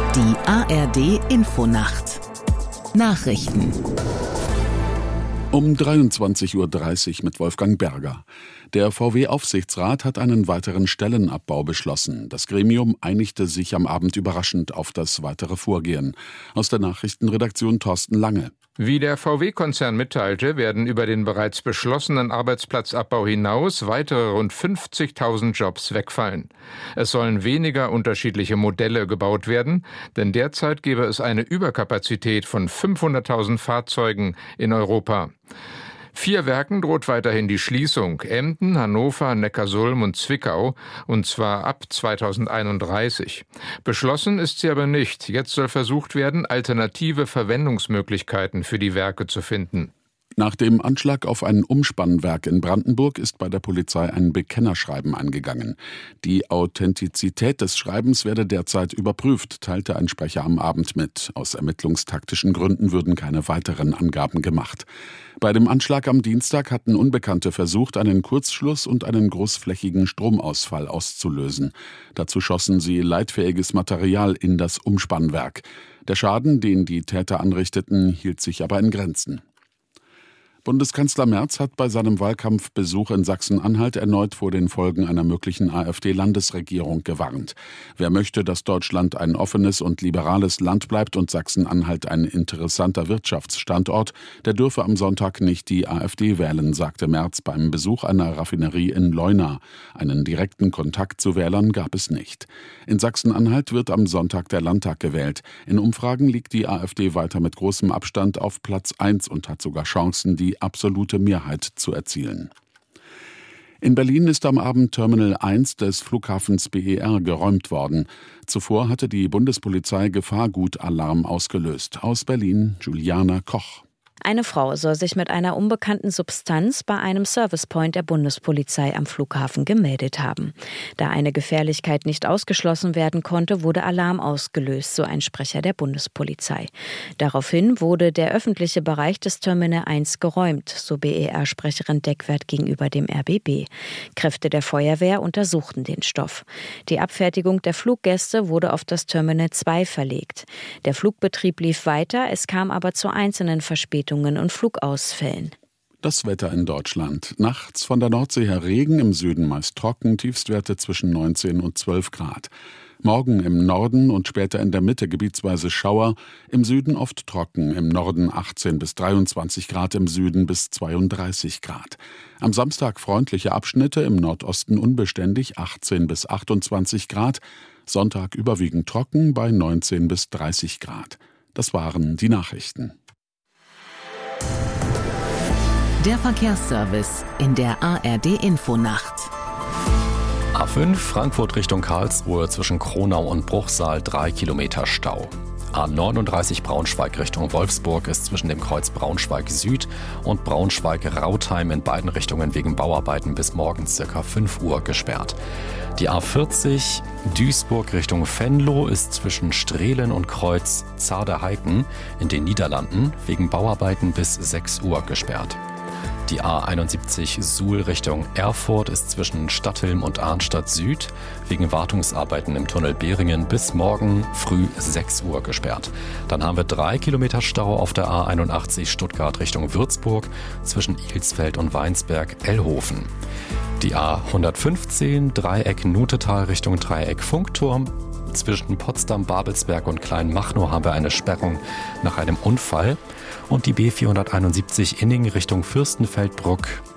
Die ARD Infonacht Nachrichten um 23:30 Uhr mit Wolfgang Berger. Der VW-Aufsichtsrat hat einen weiteren Stellenabbau beschlossen. Das Gremium einigte sich am Abend überraschend auf das weitere Vorgehen. Aus der Nachrichtenredaktion Thorsten Lange. Wie der VW-Konzern mitteilte, werden über den bereits beschlossenen Arbeitsplatzabbau hinaus weitere rund 50.000 Jobs wegfallen. Es sollen weniger unterschiedliche Modelle gebaut werden, denn derzeit gäbe es eine Überkapazität von 500.000 Fahrzeugen in Europa. 4 Werken droht weiterhin die Schließung: Emden, Hannover, Neckarsulm und Zwickau, und zwar ab 2031. Beschlossen ist sie aber nicht. Jetzt soll versucht werden, alternative Verwendungsmöglichkeiten für die Werke zu finden. Nach dem Anschlag auf ein Umspannwerk in Brandenburg ist bei der Polizei ein Bekennerschreiben eingegangen. Die Authentizität des Schreibens werde derzeit überprüft, teilte ein Sprecher am Abend mit. Aus ermittlungstaktischen Gründen würden keine weiteren Angaben gemacht. Bei dem Anschlag am Dienstag hatten Unbekannte versucht, einen Kurzschluss und einen großflächigen Stromausfall auszulösen. Dazu schossen sie leitfähiges Material in das Umspannwerk. Der Schaden, den die Täter anrichteten, hielt sich aber in Grenzen. Bundeskanzler Merz hat bei seinem Wahlkampfbesuch in Sachsen-Anhalt erneut vor den Folgen einer möglichen AfD-Landesregierung gewarnt. Wer möchte, dass Deutschland ein offenes und liberales Land bleibt und Sachsen-Anhalt ein interessanter Wirtschaftsstandort, der dürfe am Sonntag nicht die AfD wählen, sagte Merz beim Besuch einer Raffinerie in Leuna. Einen direkten Kontakt zu Wählern gab es nicht. In Sachsen-Anhalt wird am Sonntag der Landtag gewählt. In Umfragen liegt die AfD weiter mit großem Abstand auf Platz 1 und hat sogar Chancen, die absolute Mehrheit zu erzielen. In Berlin ist am Abend Terminal 1 des Flughafens BER geräumt worden. Zuvor hatte die Bundespolizei Gefahrgutalarm ausgelöst. Aus Berlin Juliana Koch. Eine Frau soll sich mit einer unbekannten Substanz bei einem Servicepoint der Bundespolizei am Flughafen gemeldet haben. Da eine Gefährlichkeit nicht ausgeschlossen werden konnte, wurde Alarm ausgelöst, so ein Sprecher der Bundespolizei. Daraufhin wurde der öffentliche Bereich des Terminal 1 geräumt, so BER-Sprecherin Deckwert gegenüber dem RBB. Kräfte der Feuerwehr untersuchten den Stoff. Die Abfertigung der Fluggäste wurde auf das Terminal 2 verlegt. Der Flugbetrieb lief weiter, es kam aber zu einzelnen Verspätungen und Flugausfällen. Das Wetter in Deutschland. Nachts von der Nordsee her Regen, im Süden meist trocken, Tiefstwerte zwischen 19 und 12 Grad. Morgen im Norden und später in der Mitte gebietsweise Schauer, im Süden oft trocken, im Norden 18 bis 23 Grad, im Süden bis 32 Grad. Am Samstag freundliche Abschnitte, im Nordosten unbeständig 18 bis 28 Grad, Sonntag überwiegend trocken bei 19 bis 30 Grad. Das waren die Nachrichten. Der Verkehrsservice in der ARD Infonacht. A5 Frankfurt Richtung Karlsruhe zwischen Kronau und Bruchsal 3 Kilometer Stau. A39 Braunschweig Richtung Wolfsburg ist zwischen dem Kreuz Braunschweig Süd und Braunschweig-Rautheim in beiden Richtungen wegen Bauarbeiten bis morgen ca. 5 Uhr gesperrt. Die A40 Duisburg Richtung Venlo ist zwischen Strehlen und Kreuz Zaarde-Heiken in den Niederlanden wegen Bauarbeiten bis 6 Uhr gesperrt. Die A71 Suhl Richtung Erfurt ist zwischen Stadthilm und Arnstadt Süd wegen Wartungsarbeiten im Tunnel Behringen bis morgen früh 6 Uhr gesperrt. Dann haben wir 3 Kilometer Stau auf der A81 Stuttgart Richtung Würzburg zwischen Ilsfeld und Weinsberg-Ellhofen. Die A115 Dreieck Nutetal Richtung Dreieck Funkturm. Zwischen Potsdam, Babelsberg und Kleinmachnow haben wir eine Sperrung nach einem Unfall. Und die B471 Inning Richtung Fürstenfeldbruck